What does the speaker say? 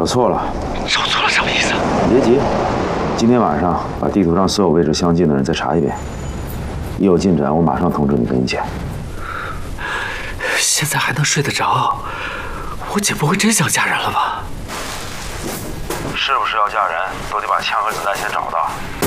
找错了。 找错了什么意思？ 别急，今天晚上把地图上所有位置相近的人再查一遍，一有进展我马上通知你跟你姐。 现在还能睡得着？我姐不会真想嫁人了吧？ 是不是要嫁人，都得把枪和子弹先找到。